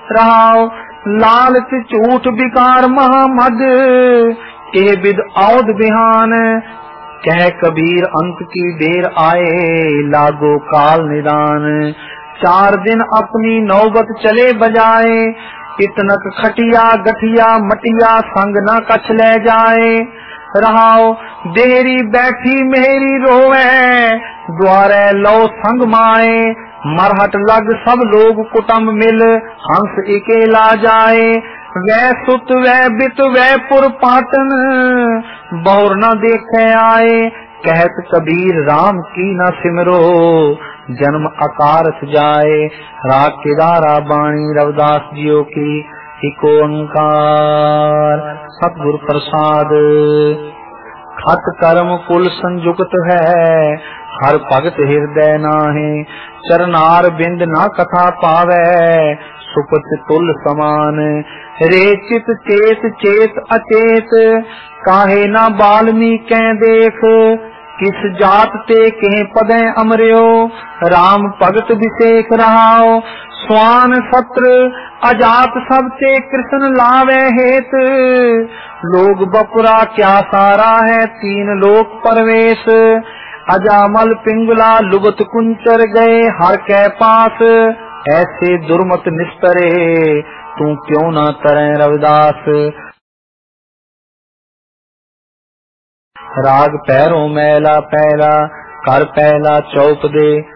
रहाओ लालच झूठ विकार महामद एह बिद औद बिहान कह कबीर अंत की देर आए लागो काल निदान। 4 दिन अपनी नौबत चले बजाए इतनक खटिया गठिया मटिया संग न कछ ले जाए। रहाओ देरी बैठी मेरी रोवे द्वारे लो संग माए मरहट लग सब लोग कुटुंब मिल हंस अकेला जाए। वै सुत वै बित वै पुर पाटन बहुर न देखे आए कहत कबीर राम की न सिमरो जन्म अकारथ जाए। राग केदारा बाणी रविदास जियो की इको ओंकार सतगुर प्रसाद। खत कर्म कुल संयुक्त है हर भगत हृदय नाहे चरनार बिंद न कथा पावे सुपत तुल समान। रे चित चेत चेत अचेत काहे न बाल्मीकि देख किस जात ते के पदे अमरियो राम भगत विशेख। रहाओ स्वान सत्र अजात सब ते कृष्ण लावे हेत लोग बपुरा क्या सारा है 3 लोक परवेश। अजामल पिंगला लुबत कुंचर गए हर के पास ऐसे दुर्मत निस्तरे तू क्यों न तरे रविदास। राग पैरों मैला पहला कर पहला चौप दे